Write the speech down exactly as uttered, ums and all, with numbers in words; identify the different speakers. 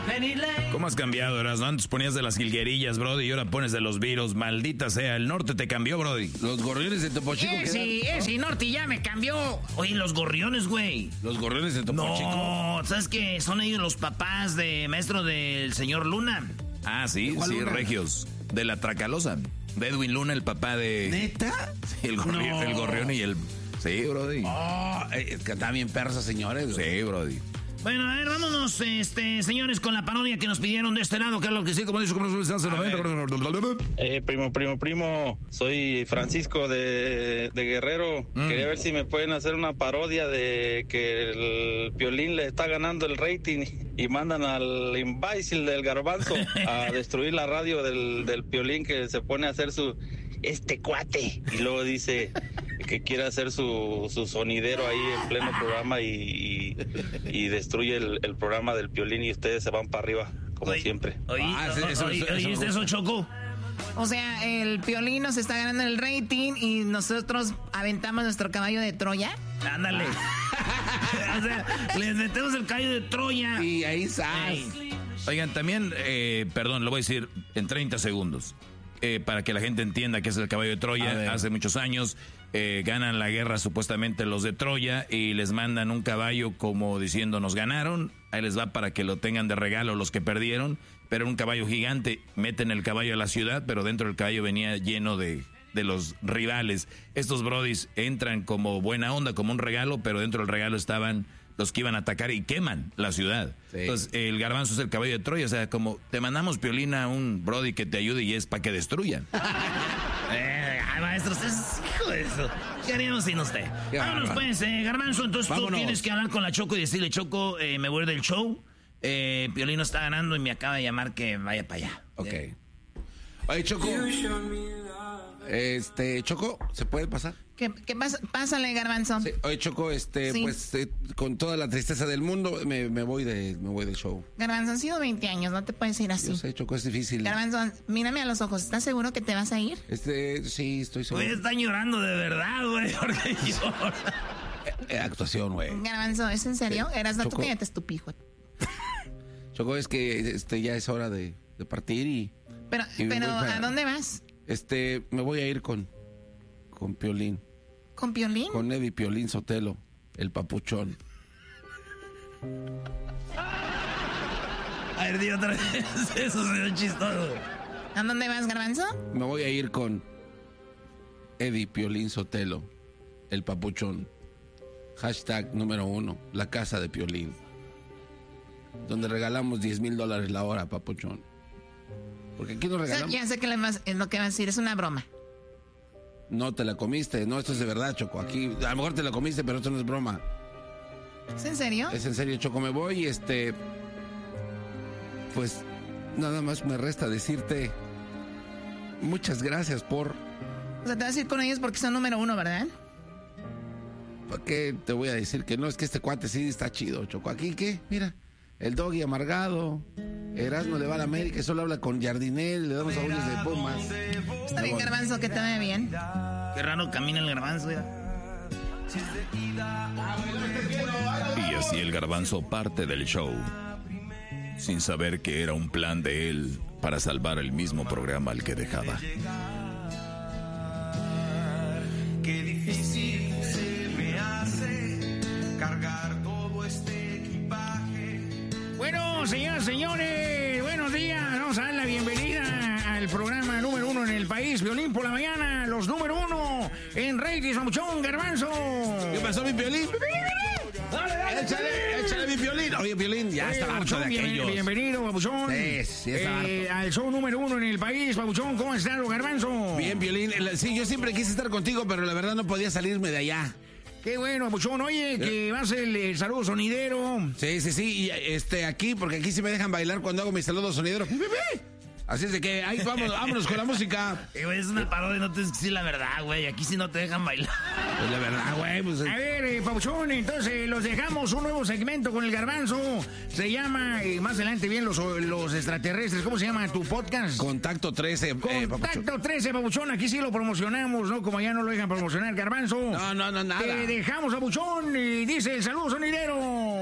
Speaker 1: ¿Cómo has cambiado, Erasmo? Antes ponías de las jilguerillas, Brody, y ahora pones de los virus. Maldita sea, el norte te cambió, Brody.
Speaker 2: Los gorriones de Topo Chico.
Speaker 3: Eh, sí, ese norte ya me cambió. Oye, los gorriones, güey.
Speaker 2: Los gorriones de Topo
Speaker 3: no,
Speaker 2: Chico.
Speaker 3: No, ¿sabes qué? Son ellos los papás de maestro del señor Luna.
Speaker 1: Ah, sí, sí, Luna? Regios. De la Tracalosa. De Edwin Luna, el papá de...
Speaker 2: ¿Neta?
Speaker 1: Sí, el, gorri no. el gorrión y el... Sí, Brody.
Speaker 2: Oh, es que está bien persas, señores.
Speaker 1: Sí, Brody.
Speaker 3: Bueno, a ver, vámonos, este, señores, con la parodia que nos pidieron de este lado, que es lo que sí, como dice, como se hace
Speaker 4: Eh, primo, primo, primo, soy Francisco de, de Guerrero. Mm. Quería ver si me pueden hacer una parodia de que el Piolín le está ganando el rating y mandan al imbécil del Garbanzo a destruir la radio del, del Piolín, que se pone a hacer su... este cuate. Y luego dice que quiere hacer su, su sonidero ahí en pleno programa y, y, y destruye el, el programa del Piolín y ustedes se van para arriba, como oye, siempre.
Speaker 3: Oye, ah, eso, eso, oye, eso, oye, eso, eso chocó.
Speaker 5: O sea, el Piolín nos está ganando el rating y nosotros aventamos nuestro caballo de Troya.
Speaker 3: Ándale. O sea, les metemos el caballo de Troya.
Speaker 2: Y ahí sale.
Speaker 1: Oigan, también, eh, perdón, lo voy a decir en treinta segundos. Eh, para que la gente entienda que es el caballo de Troya. Hace muchos años eh, ganan la guerra supuestamente los de Troya y les mandan un caballo como diciendo nos ganaron, ahí les va para que lo tengan de regalo los que perdieron, pero un caballo gigante. Meten el caballo a la ciudad, pero dentro del caballo venía lleno de, de los rivales. Estos brodis entran como buena onda, como un regalo, pero dentro del regalo estaban los que iban a atacar y queman la ciudad. Sí. Entonces, el Garbanzo es el caballo de Troya. O sea, como te mandamos, Piolín, a un brody que te ayude y es para que destruyan.
Speaker 3: eh, ay, maestros, es hijo de eso. ¿Qué haríamos sin usted? Qué Vámonos, barba. pues, eh, Garbanzo. Entonces Vámonos. Tú tienes que hablar con la Choco y decirle, Choco, eh, me voy del show. Eh, Piolín no está ganando y me acaba de llamar que vaya para allá.
Speaker 2: Ok. Oye, Choco. Este, Choco, ¿se puede pasar?
Speaker 5: ¿Qué, qué pasa? Pásale, Garbanzo.
Speaker 2: Sí. Oye, Choco, este, sí. pues, eh, con toda la tristeza del mundo, me, me voy de, me voy del show.
Speaker 5: Garbanzo, han sido veinte años, no te puedes ir así.
Speaker 2: Yo sé, Choco, es difícil.
Speaker 5: Garbanzo, mírame a los ojos, ¿estás seguro que te vas a ir?
Speaker 2: Este, sí, estoy seguro.
Speaker 3: Güey, están llorando de verdad, güey, porque llora.
Speaker 2: Eh, actuación, güey.
Speaker 5: Garbanzo, ¿es en serio? Sí. Eras no, tú cállate, estúpido.
Speaker 2: Choco, es que, este, ya es hora de, de partir y...
Speaker 5: Pero,
Speaker 2: y
Speaker 5: pero,
Speaker 2: para,
Speaker 5: ¿a dónde vas?
Speaker 2: Este, me voy a ir con, con Piolín.
Speaker 5: ¿Con Piolín?
Speaker 2: Con Eddie Piolín Sotelo, el papuchón.
Speaker 3: A ver, di otra vez. Eso se ve chistoso.
Speaker 5: ¿A dónde vas, Garbanzo?
Speaker 2: Me voy a ir con Eddie Piolín Sotelo, el papuchón. Hashtag número uno, la casa de Piolín. Donde regalamos diez mil dólares la hora, papuchón. Porque aquí nos regalamos.
Speaker 5: O sea, ya sé que es lo que vas a decir, es una broma.
Speaker 2: No te la comiste, no, esto es de verdad, Choco. Aquí, a lo mejor te la comiste, pero esto no es broma.
Speaker 5: ¿Es en serio?
Speaker 2: Es en serio, Choco. Me voy y este. Pues nada más me resta decirte. Muchas gracias por.
Speaker 5: O sea, te vas a ir con ellos porque son número uno, ¿verdad?
Speaker 2: ¿Por qué te voy a decir que no? Es que este cuate sí está chido, Choco. Aquí, ¿qué? Mira. El Doggy amargado, Erasmo le va a la América, solo habla con Jardinel, le damos audios de Pumas.
Speaker 5: Está bien, Garbanzo, que te vaya bien.
Speaker 3: Qué raro camina el Garbanzo, ya.
Speaker 1: Y así el Garbanzo parte del show, sin saber que era un plan de él para salvar el mismo programa al que dejaba.
Speaker 6: Qué difícil se me hace cargar todo este.
Speaker 3: Bueno, señoras, señores, buenos días. Vamos a dar la bienvenida al programa número uno en el país, Piolín por la mañana, los número uno en ratings, Papuchón, Garbanzo.
Speaker 2: ¿Qué pasó, mi Piolín? Dale, dale, échale, échale mi Piolín. Oye, Piolín, ya
Speaker 3: Oye,
Speaker 2: está harto de
Speaker 3: bien,
Speaker 2: aquellos.
Speaker 3: Bienvenido, Papuchón.
Speaker 2: Sí, sí, está
Speaker 3: eh,
Speaker 2: harto.
Speaker 3: Al show número uno en el país, Papuchón. ¿Cómo estás, Garbanzo?
Speaker 2: Bien, Piolín. Sí, yo siempre quise estar contigo, pero la verdad no podía salirme de allá.
Speaker 3: Qué bueno, Papuchón. Oye, que va a ser el, el saludo sonidero.
Speaker 2: Sí, sí, sí. Y este, aquí, porque aquí sí me dejan bailar cuando hago mi saludo sonidero. Así es de que ahí vamos, vámonos con la música.
Speaker 3: Eh, güey, es una parodia, no te es que sí la verdad, güey. Aquí sí no te dejan bailar.
Speaker 2: Pues la verdad, güey. Pues,
Speaker 3: a ver, eh, Papuchón, entonces los dejamos un nuevo segmento con el Garbanzo. Se llama, eh, más adelante bien, los, los extraterrestres. ¿Cómo se llama tu podcast?
Speaker 2: Contacto trece. Eh,
Speaker 3: Contacto trece, Papuchón. Aquí sí lo promocionamos, ¿no? Como allá no lo dejan promocionar, Garbanzo.
Speaker 2: No, no, no, nada.
Speaker 3: Te dejamos, Papuchón, y dice el saludo sonidero.